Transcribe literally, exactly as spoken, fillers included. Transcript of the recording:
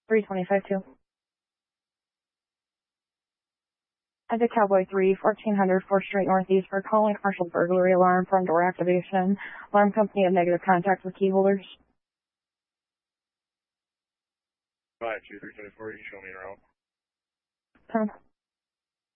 three twenty-five two. I did Cowboy three, fourteen hundred fourth Street Northeast for calling commercial burglary alarm from door activation. Alarm company of negative contact with key holders. five two three twenty-four, you can show me around. Ten.